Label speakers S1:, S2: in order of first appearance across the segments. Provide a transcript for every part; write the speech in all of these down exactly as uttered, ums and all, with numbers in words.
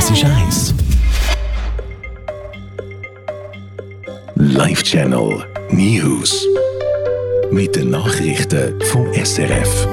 S1: Es ist eins. Live Channel News. Mit den Nachrichten vom S R F.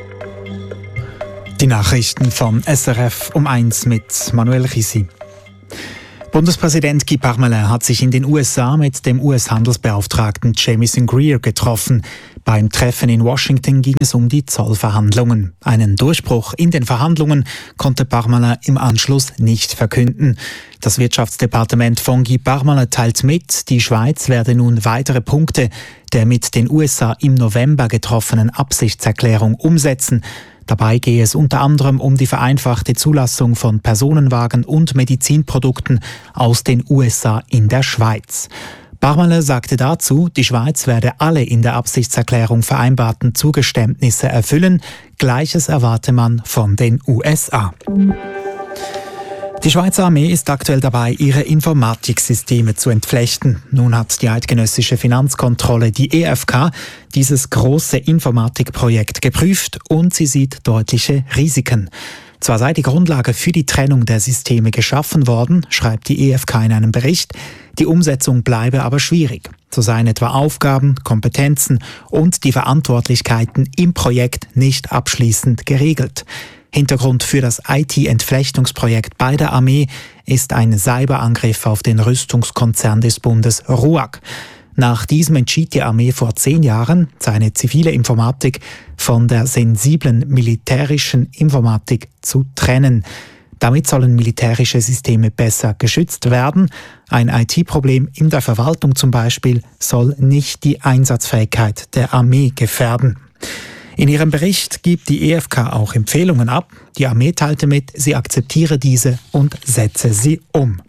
S2: Die Nachrichten vom S R F um eins mit Manuel Risi. Bundespräsident Guy Parmelin hat sich in den U S A mit dem U S-Handelsbeauftragten Jamieson Greer getroffen. Beim Treffen in Washington ging es um die Zollverhandlungen. Einen Durchbruch in den Verhandlungen konnte Parmelin im Anschluss nicht verkünden. Das Wirtschaftsdepartement von Guy Parmelin teilt mit, die Schweiz werde nun weitere Punkte der mit den U S A im November getroffenen Absichtserklärung umsetzen. Dabei gehe es unter anderem um die vereinfachte Zulassung von Personenwagen und Medizinprodukten aus den U S A in der Schweiz. Parmelin sagte dazu, die Schweiz werde alle in der Absichtserklärung vereinbarten Zugeständnisse erfüllen. Gleiches erwarte man von den U S A. Die Schweizer Armee ist aktuell dabei, ihre Informatiksysteme zu entflechten. Nun hat die eidgenössische Finanzkontrolle, die E F K, dieses große Informatikprojekt geprüft und sie sieht deutliche Risiken. Zwar sei die Grundlage für die Trennung der Systeme geschaffen worden, schreibt die E F K in einem Bericht, die Umsetzung bleibe aber schwierig. So seien etwa Aufgaben, Kompetenzen und die Verantwortlichkeiten im Projekt nicht abschließend geregelt. Hintergrund für das I T-Entflechtungsprojekt bei der Armee ist ein Cyberangriff auf den Rüstungskonzern des Bundes R U A G. Nach diesem entschied die Armee vor zehn Jahren, seine zivile Informatik von der sensiblen militärischen Informatik zu trennen. Damit sollen militärische Systeme besser geschützt werden. Ein I T-Problem in der Verwaltung zum Beispiel soll nicht die Einsatzfähigkeit der Armee gefährden. In ihrem Bericht gibt die E F K auch Empfehlungen ab. Die Armee teilte mit, sie akzeptiere diese und setze sie um.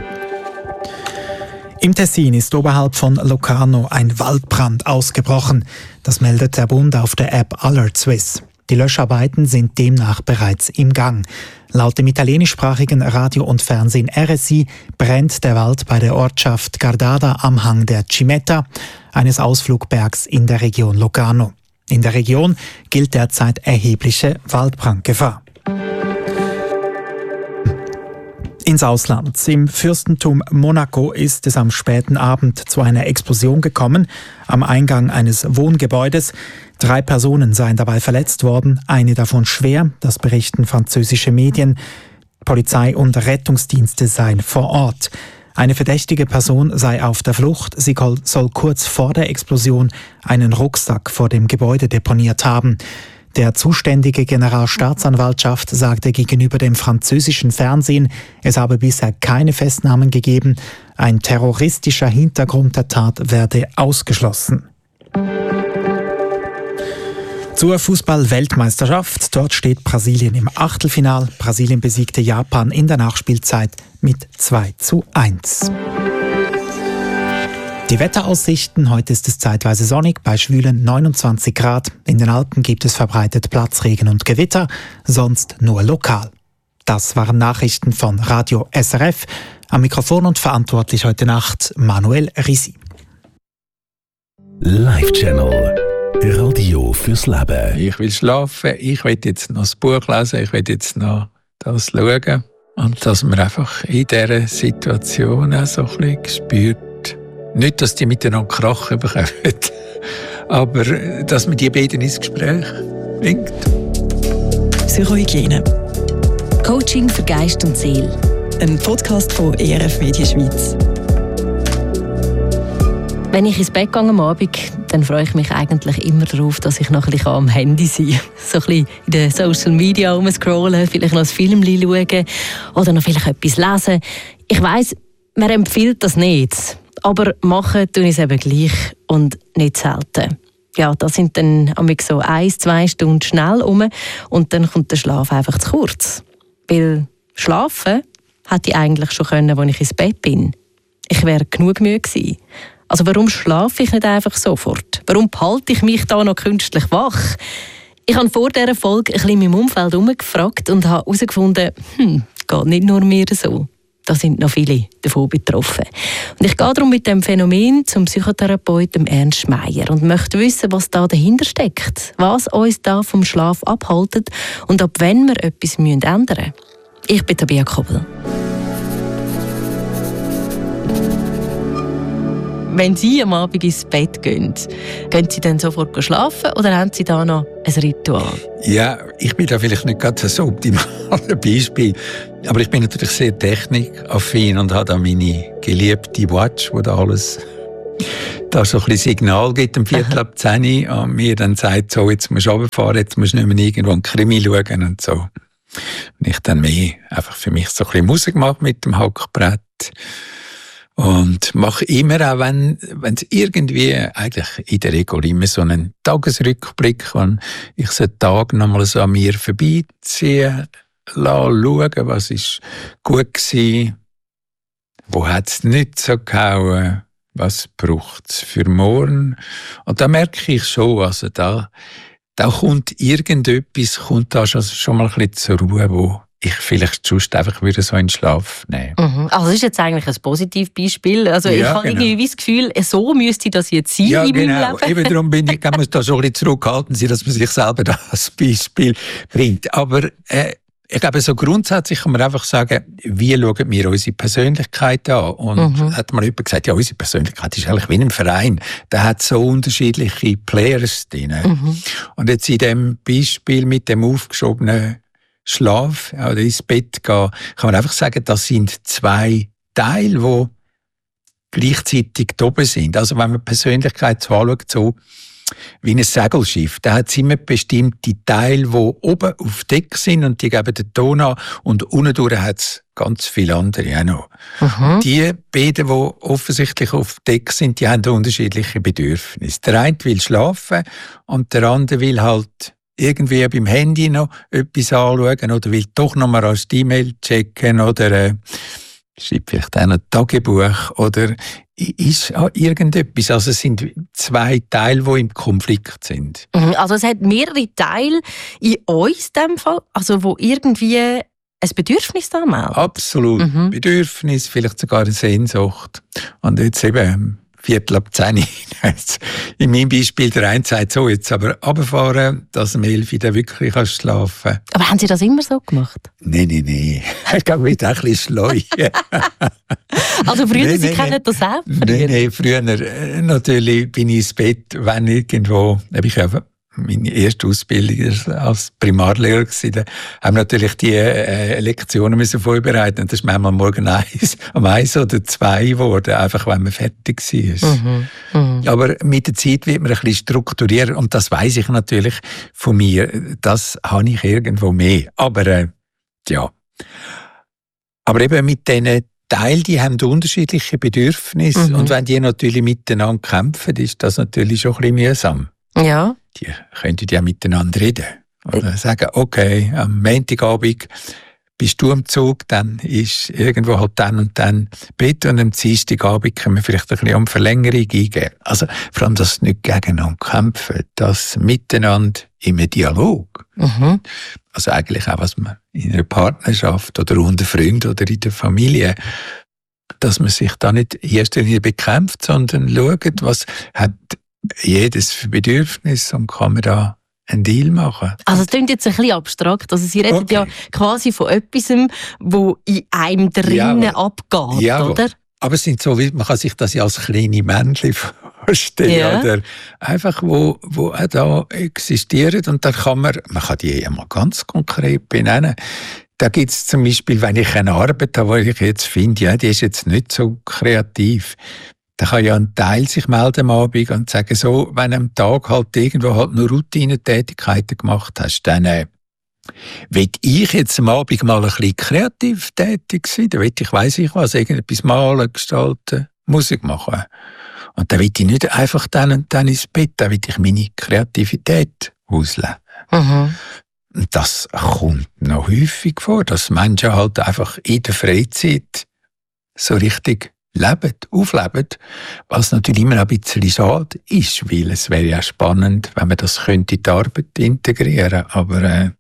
S2: Im Tessin ist oberhalb von Locarno ein Waldbrand ausgebrochen. Das meldet der Bund auf der App Alert Swiss. Die Löscharbeiten sind demnach bereits im Gang. Laut dem italienischsprachigen Radio und Fernsehen R S I brennt der Wald bei der Ortschaft Gardada am Hang der Cimetta, eines Ausflugbergs in der Region Locarno. In der Region gilt derzeit erhebliche Waldbrandgefahr. Ins Ausland. Im Fürstentum Monaco ist es am späten Abend zu einer Explosion gekommen, am Eingang eines Wohngebäudes. Drei Personen seien dabei verletzt worden, eine davon schwer, das berichten französische Medien. Polizei und Rettungsdienste seien vor Ort. Eine verdächtige Person sei auf der Flucht. Sie soll kurz vor der Explosion einen Rucksack vor dem Gebäude deponiert haben. Der zuständige Generalstaatsanwaltschaft sagte gegenüber dem französischen Fernsehen, es habe bisher keine Festnahmen gegeben. Ein terroristischer Hintergrund der Tat werde ausgeschlossen. Zur Fußball-Weltmeisterschaft. Dort steht Brasilien im Achtelfinal. Brasilien besiegte Japan in der Nachspielzeit mit zwei zu eins. Die Wetteraussichten. Heute ist es zeitweise sonnig, bei schwülen neunundzwanzig Grad. In den Alpen gibt es verbreitet Platzregen und Gewitter, sonst nur lokal. Das waren Nachrichten von Radio S R F. Am Mikrofon und verantwortlich heute Nacht Manuel Risi.
S1: Live Channel. Radio fürs Leben.
S3: Ich will schlafen, ich will jetzt noch das Buch lesen, ich will jetzt noch das schauen. Und dass man einfach in dieser Situation auch so ein bisschen spürt, nicht, dass die miteinander krachen bekommen, aber dass man die beiden ins Gespräch bringt.
S4: Psychohygiene.
S5: Coaching für Geist und Seele.
S4: Ein Podcast von E R F Media Schweiz.
S5: Wenn ich ins Bett gehe am Abend, dann freue ich mich eigentlich immer darauf, dass ich noch ein bisschen am Handy sein kann. So ein bisschen in den Social Media rumscrollen, vielleicht noch ein Film schauen oder noch vielleicht etwas lesen. Ich weiss, man empfiehlt das nicht. Aber machen tue ich es eben gleich und nicht selten. Ja, das sind dann so ein, zwei Stunden schnell um und dann kommt der Schlaf einfach zu kurz. Weil schlafen hätte ich eigentlich schon können, als ich ins Bett bin. Ich wäre genug müde gewesen. Also warum schlafe ich nicht einfach sofort? Warum behalte ich mich da noch künstlich wach? Ich habe vor dieser Folge ein bisschen in meinem Umfeld herumgefragt und habe herausgefunden, hm, geht nicht nur mir so. Da sind noch viele davon betroffen. Und ich gehe darum mit dem Phänomen zum Psychotherapeuten Ernst Meier und möchte wissen, was da dahinter steckt, was uns da vom Schlaf abhaltet und ab wann wir etwas ändern müssen. Ich bin Tabea Kobel. wenn Sie am Abend ins Bett gehen, gehen Sie dann sofort schlafen oder haben Sie da noch ein Ritual?
S3: Ja, ich bin da vielleicht nicht gerade so optimale Beispiel, aber ich bin natürlich sehr technikaffin und habe da meine geliebte Watch, wo da alles da so ein bisschen Signal gibt, um Viertel ab zehn und mir dann sagt, so, jetzt musst du runterfahren, jetzt musst du nicht mehr irgendwo einen Krimi schauen und so. Und ich dann mehr einfach für mich so ein bisschen Musik mache mit dem Hackbrett. Und mache immer auch, wenn wenn es irgendwie, eigentlich in der Regel immer so einen Tagesrückblick, wenn ich so einen Tag nochmal so an mir vorbeiziehen lasse, schauen, was ist gut gewesen, wo hat es nicht so gehauen, was braucht es für morgen. Und da merke ich schon, also da, da kommt irgendetwas, kommt da schon, schon mal ein bisschen zur Ruhe, wo ich vielleicht sonst einfach wieder so in den Schlaf nehmen.
S5: Mhm. Also das ist jetzt eigentlich ein positives Beispiel. Also
S3: ja,
S5: ich habe
S3: genau.
S5: irgendwie das Gefühl, so müsste das jetzt sein
S3: ja,
S5: in meinem
S3: genau.
S5: Leben.
S3: Eben darum bin ich, kann man da so ein bisschen zurückhalten sein, dass man sich selber das Beispiel bringt. Aber äh, ich glaube, so grundsätzlich kann man einfach sagen, wie schauen wir unsere Persönlichkeit an? Und mhm. hat mal jemand gesagt, ja, unsere Persönlichkeit ist eigentlich wie ein Verein. Der hat so unterschiedliche Players drin. Mhm. Und jetzt in dem Beispiel mit dem aufgeschobenen Schlaf oder ins Bett gehen, kann man einfach sagen, das sind zwei Teile, die gleichzeitig oben sind. Also wenn man Persönlichkeit so anschaut, so wie ein Segelschiff, da hat es immer bestimmte Teile, die oben auf Deck sind und die geben den Ton an und unten durch hat es ganz viele andere auch noch. Mhm. Die beiden, die offensichtlich auf Deck sind, die haben unterschiedliche Bedürfnisse. Der eine will schlafen und der andere will halt irgendwie beim Handy noch etwas anschauen oder will doch noch mal als E-Mail checken oder äh, schreibt vielleicht auch noch ein Tagebuch oder ist auch irgendetwas. Also es sind zwei Teile, die im Konflikt sind.
S5: Also es hat mehrere Teile in uns in dem Fall, also wo irgendwie ein Bedürfnis da melden.
S3: Absolut. Mhm. Bedürfnis, vielleicht sogar eine Sehnsucht. Und jetzt eben Viertel ab zehn. In meinem Beispiel, der eine sagt so, jetzt aber runterfahren, dass am elf dann wirklich schlafen kann.
S5: Aber haben Sie das immer so gemacht?
S3: Nein, nein, nein. Ich glaube, ich bin auch ein bisschen schleu.
S5: Also früher,
S3: nee,
S5: Sie
S3: nee,
S5: kennen
S3: nee.
S5: das auch?
S3: Nein, nein, früher äh, natürlich bin ich ins Bett, wenn irgendwo, habe ich einfach meine erste Ausbildung als Primarlehrer gewesen. Da haben wir natürlich die äh, Lektionen müssen vorbereiten. Und das ist manchmal morgen eins, um eins oder zwei geworden, einfach wenn man fertig war. Mhm. Mhm. Aber mit der Zeit wird man ein bisschen strukturiert und das weiss ich natürlich von mir. Das habe ich irgendwo mehr. Aber äh, ja. Aber eben mit diesen Teilen, die haben unterschiedliche Bedürfnisse mhm. und wenn die natürlich miteinander kämpfen, ist das natürlich schon ein bisschen mühsam.
S5: Ja.
S3: Die könnten ja miteinander reden. Oder sagen, okay, am Montagabend bist du am Zug, dann ist irgendwo halt dann und dann Bett und am Dienstagabend können wir vielleicht ein bisschen um Verlängerung eingeben. Also vor allem das nicht gegeneinander kämpfen, das miteinander im Dialog. Mhm. Also eigentlich auch, was man in einer Partnerschaft oder unter Freunden oder in der Familie, dass man sich da nicht in erster Linie bekämpft, sondern schaut, was hat jedes Bedürfnis und kann man da einen Deal machen.
S5: Also es klingt jetzt ein bisschen abstrakt. Also Sie reden okay. ja quasi von etwas, wo in einem drinnen ja, abgeht, ja, oder?
S3: Aber es sind so, man kann sich das ja als kleine Männchen vorstellen, ja. oder einfach, wo, wo auch da existieren und da kann man, man kann die ja mal ganz konkret benennen. Da gibt es zum Beispiel, wenn ich eine Arbeit habe, die ich jetzt finde, ja, die ist jetzt nicht so kreativ, da kann ja ein Teil sich melden am Abend und sagen, so, wenn du am Tag halt irgendwo halt nur Routinetätigkeiten gemacht hast, dann äh, will ich jetzt am Abend mal ein bisschen kreativ tätig sein, dann will ich, weiss ich was, irgendetwas malen, gestalten, Musik machen. Und dann will ich nicht einfach dann und dann ins Bett, dann will ich meine Kreativität ausleben. Mhm. Und das kommt noch häufig vor, dass Menschen halt einfach in der Freizeit so richtig leben, aufleben, was natürlich immer ein bisschen schade ist, weil es wäre ja spannend, wenn man das könnte in die Arbeit integrieren, aber äh,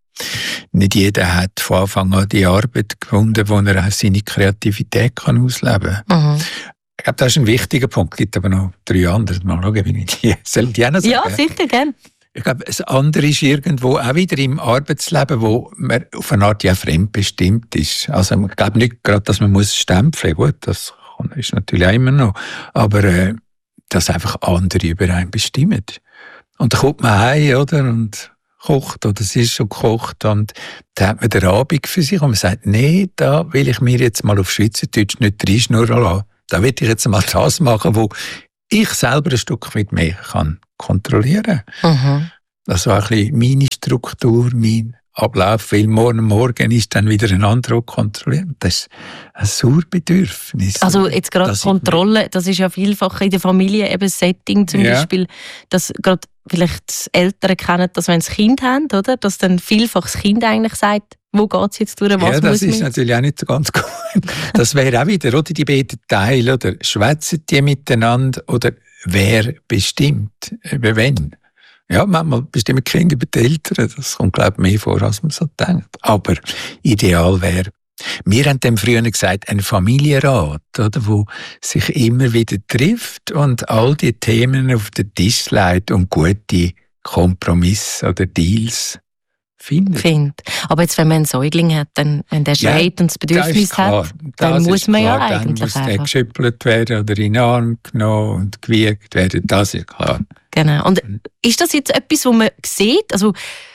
S3: nicht jeder hat von Anfang an die Arbeit gefunden, wo er auch seine Kreativität kann ausleben kann. Mhm. Ich glaube, das ist ein wichtiger Punkt, es gibt aber noch drei andere, mal schauen, wie ich die, sollen die auch noch sagen?
S5: Ja, sicher, gerne.
S3: Ich glaube, das andere ist irgendwo auch wieder im Arbeitsleben, wo man auf eine Art ja fremdbestimmt ist. Also ich glaube nicht gerade, dass man muss stempeln, gut, das ist natürlich auch immer noch. Aber äh, dass einfach andere über einen bestimmen. Und dann kommt man heim, oder, und kocht, oder es ist schon gekocht, und dann hat man den Abend für sich, und man sagt, nee, da will ich mir jetzt mal auf Schweizerdeutsch nicht reinschnurren lassen. Da will ich jetzt mal das machen, wo ich selber ein Stück weit mehr kann kontrollieren. Mhm. Das war ein bisschen meine Struktur, mein Ablauf, weil morgen Morgen ist dann wieder ein anderer kontrollieren. Das ist ein Sauerbedürfnis.
S5: Also jetzt gerade Kontrolle, das ist ja vielfach in der Familie eben das Setting zum ja. Beispiel, dass gerade vielleicht die Eltern kennen, dass wenn sie Kind haben, oder? Dass dann vielfach das Kind eigentlich sagt, wo geht es jetzt durch, was
S3: ja, das
S5: muss
S3: ist natürlich auch nicht so ganz gut. Das wäre auch wieder, oder, die beiden Teile, oder? Schwätzen die miteinander, oder wer bestimmt, über wen? Ja, manchmal bestimmen Kinder über die Eltern. Das kommt, glaube ich, mehr vor, als man so denkt. Aber ideal wäre, wir haben dem früher gesagt, ein Familienrat, oder, wo sich immer wieder trifft und all die Themen auf den Tisch legt und gute Kompromisse oder Deals findet.
S5: Find. Aber jetzt, wenn man einen Säugling hat, dann, wenn der schreit ja, und das Bedürfnis hat, dann muss man klar, ja eigentlich einfach. Dann muss der
S3: geschüttelt werden oder in den Arm genommen und gewiegt werden, das ist klar.
S5: Genau. Und ist das jetzt etwas, was man sieht? Also,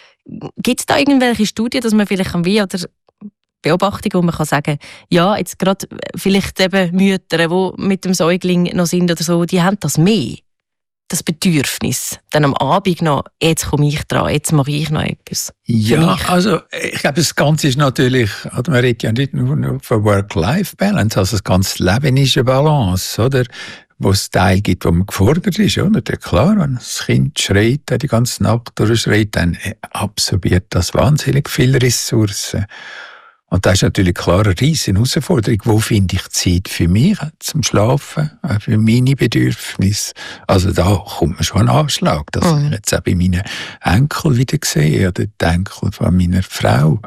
S5: gibt es da irgendwelche Studien, dass man vielleicht wie oder Beobachtungen, wo man kann sagen, ja, jetzt gerade vielleicht eben Mütter, die mit dem Säugling noch sind oder so, die haben das mehr, das Bedürfnis. Dann am Abend noch, jetzt komme ich dran, jetzt mache ich noch etwas.
S3: Ja, also ich glaube, das Ganze ist natürlich, man redet ja nicht nur von Work-Life-Balance, also das ganze Leben ist eine Balance, oder? Wo es Teil gibt, wo man gefordert ist, oder? Ja, klar, wenn das Kind schreit, die ganze Nacht durchschreit, dann absorbiert das wahnsinnig viele Ressourcen. Und das ist natürlich klar eine riesige Herausforderung. Wo finde ich Zeit für mich zum Schlafen, für meine Bedürfnisse? Also da kommt mir schon ein Anschlag. Das habe ich jetzt auch bei meinen Enkeln wieder gesehen, oder die Enkel von meiner Frau.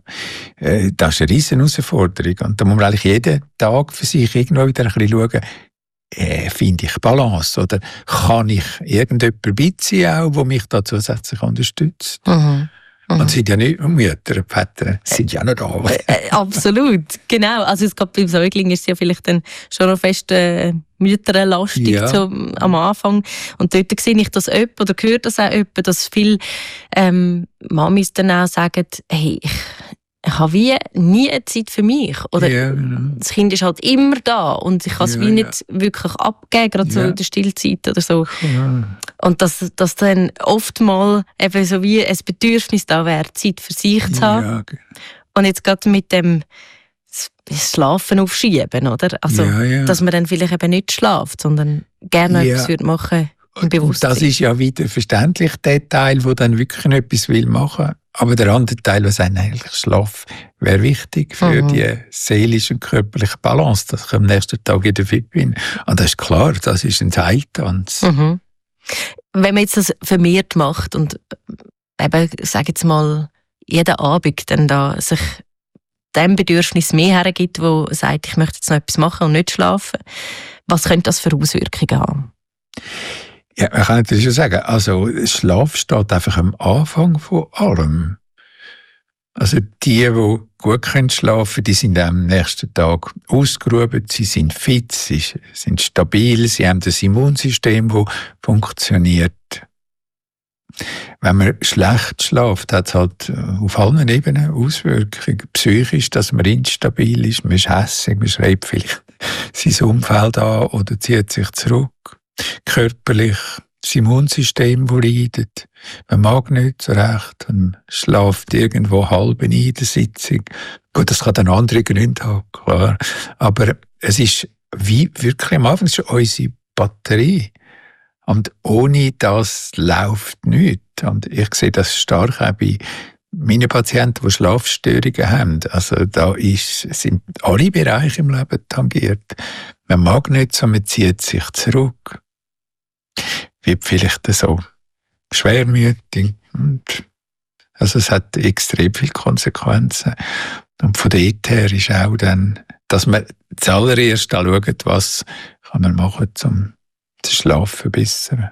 S3: Äh, das ist eine riesige Herausforderung. Und da muss man eigentlich jeden Tag für sich irgendwo wieder ein bisschen schauen, Äh, finde ich Balance, oder kann ich irgendjemand beiziehen, auch, der mich da zusätzlich unterstützt? Mhm. Mhm. Und sind ja nicht Mütter, Väter sind ja noch da.
S5: Äh, absolut, genau. Also es beim Säugling ist es ja vielleicht dann schon noch fest äh, mütterlastig ja. so, am Anfang. Und dort sehe ich das öppe oder höre das auch öppe, dass viele ähm, Mamis dann auch sagen, hey, ich Ich habe wie nie Zeit für mich. Oder ja, genau. Das Kind ist halt immer da und ich kann es ja, wie nicht ja. wirklich abgeben, gerade ja. so in der Stillzeit oder so. Ja. Und dass, dass dann oft mal eben so wie ein Bedürfnis da wäre, Zeit für sich zu haben. Ja, okay. Und jetzt gerade mit dem Schlafen aufschieben, oder? Also, ja, ja. dass man dann vielleicht eben nicht schlaft, sondern gerne ja. etwas würde machen im Bewusstsein.
S3: Das ist ja wieder verständlich, der Teil, der dann wirklich etwas will machen. Aber der andere Teil, was eigentlich Schlaf, wäre wichtig für mhm. die seelische und körperliche Balance, dass ich am nächsten Tag wieder fit bin. Und das ist klar, das ist ein Heiltanz. Mhm.
S5: Wenn man jetzt das vermehrt macht und eben, sage jetzt mal, jeden Abend dann da sich dem Bedürfnis mehr hergibt, wo sagt, ich möchte jetzt noch etwas machen und nicht schlafen, was könnte das für Auswirkungen haben?
S3: Ja, man kann natürlich schon sagen, also Schlaf steht einfach am Anfang von allem. Also die, die gut können schlafen, die sind am nächsten Tag ausgeruht, sie sind fit, sie sind stabil, sie haben das Immunsystem, das funktioniert. Wenn man schlecht schläft, hat es halt auf allen Ebenen Auswirkungen. Psychisch, dass man instabil ist, man ist hässig, man schreibt vielleicht sein Umfeld an oder zieht sich zurück. Körperlich, das Immunsystem, das leidet. Man mag nicht so recht und schläft irgendwo halb in der Sitzung. Gut, das kann dann andere Gründe haben, klar. Aber es ist wie wirklich am Anfang schon unsere Batterie. Und ohne das läuft nichts. Und ich sehe das stark auch bei meinen Patienten, die Schlafstörungen haben. Also da ist, sind alle Bereiche im Leben tangiert. Man mag nicht so, man zieht sich zurück. Wird vielleicht so schwermütig. Und also es hat extrem viele Konsequenzen. Und von dort her ist auch dann, dass man zuallererst schaut, was kann man machen, um den Schlaf zu verbessern.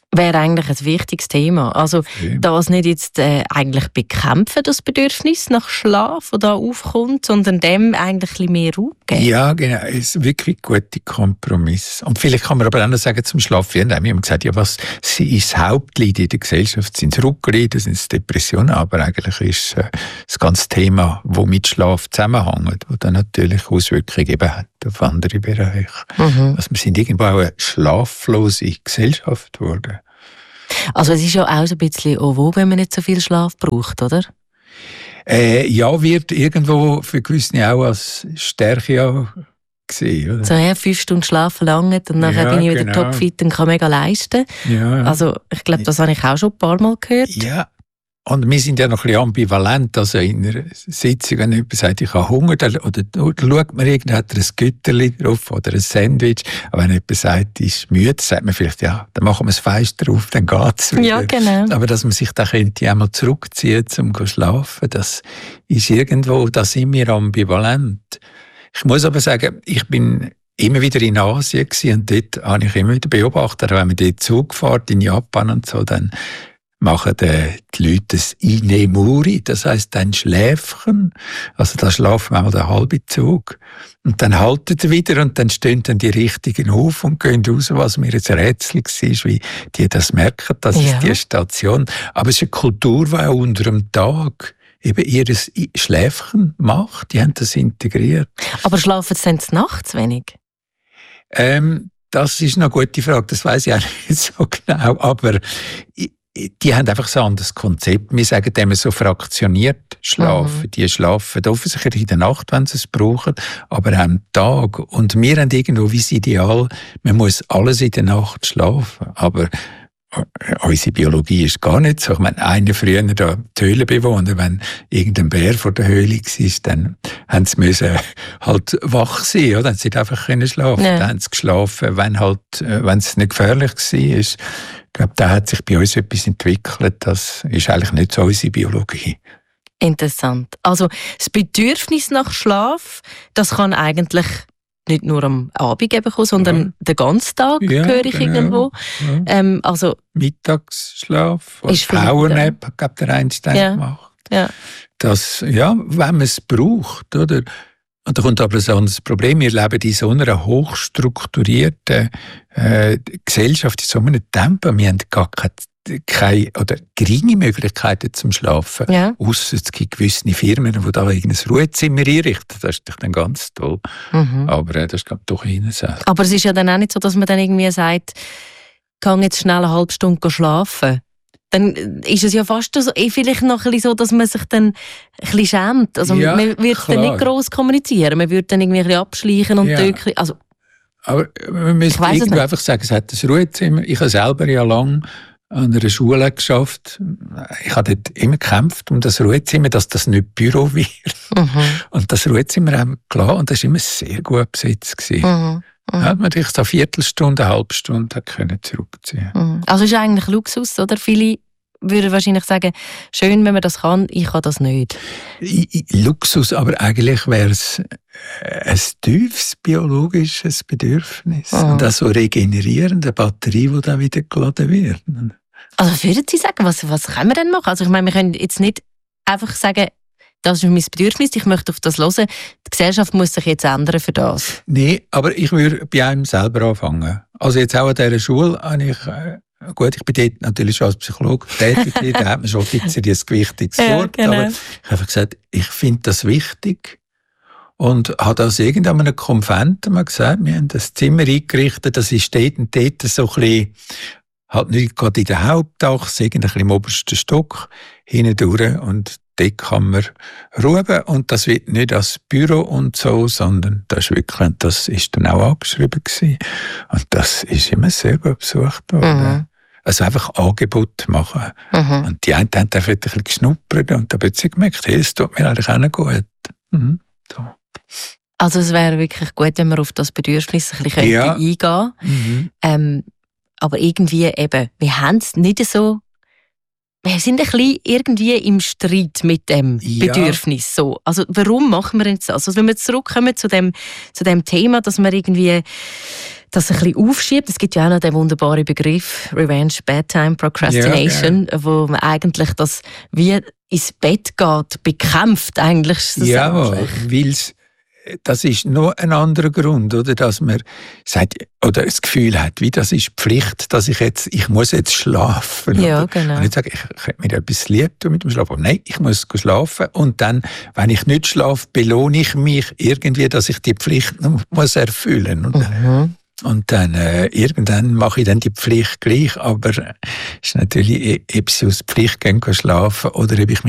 S5: Wäre eigentlich ein wichtiges Thema. Also
S3: okay.
S5: das nicht jetzt äh, eigentlich bekämpfen, das Bedürfnis nach Schlaf, das da aufkommt, sondern dem eigentlich ein bisschen mehr Raum geben.
S3: Ja, genau. Es ist wirklich ein guter Kompromiss. Und vielleicht kann man aber auch noch sagen, zum Schlafen, wir haben gesagt, ja, was ist das Hauptleid in der Gesellschaft? Sind es Rückenleiden, sind es Depressionen? Aber eigentlich ist äh, das ganze Thema, das mit Schlaf zusammenhängt, das dann natürlich Auswirkungen eben hat auf andere Bereiche.
S5: Mhm.
S3: Also wir sind irgendwo auch eine schlaflose Gesellschaft geworden.
S5: Also es ist ja auch so ein bisschen oh, wo, wenn man nicht so viel Schlaf braucht, oder?
S3: Äh, ja, wird irgendwo für gewisse auch als Stärke ja gesehen, oder?
S5: So, ja, fünf Stunden schlafen lange und nachher
S3: Ja,
S5: bin ich wieder
S3: genau.
S5: topfit und kann mega leisten.
S3: Ja, ja.
S5: Also ich glaube, das habe ich auch schon ein paar Mal gehört.
S3: Ja, und wir sind ja noch ein bisschen ambivalent. Also in einer Sitzung, wenn jemand sagt, ich habe Hunger, dann, oder, oder schaut man irgendwie, hat er ein Güterli drauf oder ein Sandwich. Aber wenn jemand sagt, ich ist müde, sagt man vielleicht, ja, dann machen wir das Fenster drauf, dann geht es wieder.
S5: Ja, genau.
S3: Aber dass man sich da könnte einmal zurückziehen, um zu schlafen, das ist irgendwo, da sind wir ambivalent. Ich muss aber sagen, ich bin immer wieder in Asien gewesen, und dort habe ich immer wieder beobachtet, wenn man dort Zug fährt, in Japan und so, dann machen die Leute das Inemuri, das heisst ein Schläfchen. Also da schlafen wir mal den halben Zug. Und dann halten sie wieder und dann stehen dann die Richtigen auf und gehen raus, was mir jetzt ein Rätsel war, wie die das merken, das
S5: Ja.
S3: ist die Station. Aber es ist eine Kultur, die auch unter dem Tag eben ihr Schläfchen macht. Die haben das integriert.
S5: Aber schlafen sie dann nachts wenig?
S3: Ähm, das ist noch eine gute Frage, das weiss ich auch nicht so genau, aber die haben einfach so ein anderes Konzept. Wir sagen dem so fraktioniert schlafen. Mhm. Die schlafen offensichtlich in der Nacht, wenn sie es brauchen, aber auch am Tag. Und wir haben irgendwo wie das Ideal, man muss alles in der Nacht schlafen. Aber unsere Biologie ist gar nicht so. Ich meine, einer früher da die Höhlenbewohner, wenn irgendein Bär vor der Höhle war, dann haben sie müssen halt wach sein, oder? Dann sie einfach können schlafen.
S5: Ja.
S3: Dann haben sie geschlafen, wenn halt, wenn es nicht gefährlich war. Ich glaube, da hat sich bei uns etwas entwickelt. Das ist eigentlich nicht so unsere Biologie.
S5: Interessant. Also das Bedürfnis nach Schlaf, das kann eigentlich nicht nur am Abend eben kommen, sondern
S3: Ja.
S5: den ganzen Tag
S3: Ja,
S5: höre ich
S3: genau.
S5: irgendwo.
S3: Ja.
S5: Ähm, also,
S3: Mittagsschlaf,
S5: Ist vielleicht,
S3: Powernap, hat glaub, der Einstein
S5: Ja.
S3: gemacht.
S5: ja.
S3: Das, ja, wenn man es braucht, oder? Und da kommt aber ein anderes Problem. Wir leben in so einer hochstrukturierten äh, Gesellschaft, in so einem Tempo. Wir haben gar keine, keine oder geringe Möglichkeiten zum Schlafen.
S5: Ja.
S3: Ausser es gibt gewisse Firmen, die da irgendein Ruhezimmer einrichten. Das ist doch dann ganz toll.
S5: Mhm.
S3: Aber äh, das ist, glaube ich, doch eher selten.
S5: Aber es ist ja dann auch nicht so, dass man dann irgendwie sagt, ich kann jetzt schnell eine halbe Stunde schlafen. Dann ist es ja fast so, eh vielleicht noch ein bisschen so, dass man sich dann ein bisschen schämt. Also
S3: Ja,
S5: man würde dann
S3: klar.
S5: nicht gross kommunizieren, man würde dann irgendwie ein bisschen abschleichen und
S3: Ja.
S5: dökeln. Also,
S3: Aber wir müssen
S5: weiss es
S3: irgendwo
S5: nicht.
S3: einfach sagen, es hat ein Ruhezimmer. Ich habe selber ja lange an einer Schule geschafft. Ich habe dort immer gekämpft um das Ruhezimmer, dass das nicht Büro wird.
S5: mhm.
S3: Und das Ruhezimmer haben wir gelassen und das war immer sehr gut besetzt gewesen.
S5: Mhm.
S3: Da hat man sich so eine Viertelstunde, eine halbe Stunde können zurückziehen.
S5: Mhm. Also es ist eigentlich Luxus, oder? Viele würden wahrscheinlich sagen, schön, wenn man das kann, ich kann das nicht.
S3: I- I- Luxus, aber eigentlich wäre es ein tiefes biologisches Bedürfnis.
S5: Mhm.
S3: Und auch so regenerierende Batterie, die dann wieder geladen wird.
S5: Also würden Sie sagen, was, was können wir denn machen? Also ich meine, wir können jetzt nicht einfach sagen, das ist mein Bedürfnis, ich möchte auf das hören. Die Gesellschaft muss sich jetzt ändern für das.
S3: Nein, aber ich würde bei einem selber anfangen. Also jetzt auch an dieser Schule habe ich, äh, gut, ich bin dort natürlich schon als Psychologe tätig, da hat man schon ein bisschen ein gewichtiges
S5: Ja,
S3: Wort,
S5: genau.
S3: aber ich habe einfach gesagt, ich finde das wichtig und habe aus irgendeinem Konvent mal gesagt, wir haben das Zimmer eingerichtet, das ist dort und dort so ein bisschen, halt nicht gerade in der Hauptachse, irgendwie ein bisschen im obersten Stock, hindurch und dort kann man ruhen und das wird nicht als Büro und so, sondern das ist wirklich, das ist dann auch angeschrieben gewesen. Und das ist immer sehr gut besucht worden.
S5: Mhm.
S3: Also einfach Angebot machen.
S5: Mhm.
S3: Und die einen haben einfach ein bisschen geschnuppert und dann haben sie gemerkt, hey, es tut mir eigentlich auch nicht gut. Mhm. So.
S5: Also es wäre wirklich gut, wenn man auf das Bedürfnis ein bisschen
S3: Ja.
S5: eingehen könnte.
S3: Mhm.
S5: Ähm, aber irgendwie eben, wir haben es nicht so wir sind ein bisschen irgendwie im Streit mit dem
S3: Ja.
S5: Bedürfnis. So. Also warum machen wir jetzt das? Also wenn wir zurückkommen zu dem, zu dem Thema, dass man irgendwie das ein bisschen aufschiebt. Es gibt ja auch noch den wunderbaren Begriff Revenge Bedtime Procrastination, ja, wo man eigentlich das wie ins Bett geht, bekämpft eigentlich.
S3: Ja, weil das ist noch ein anderer Grund, oder, dass man sagt, oder das Gefühl hat, wie das ist Pflicht, dass ich jetzt, ich muss jetzt schlafen.
S5: Ja,
S3: oder?
S5: genau.
S3: Und ich sage, ich könnte mir etwas lieb tun mit dem Schlafen. Aber nein, ich muss schlafen. Und dann, wenn ich nicht schlafe, belohne ich mich irgendwie, dass ich die Pflicht noch muss erfüllen muss.
S5: Mhm.
S3: Und dann, äh, irgendwann mache ich dann die Pflicht gleich, aber es ist natürlich, ob ich aus Pflicht gehe schlafen oder ob ich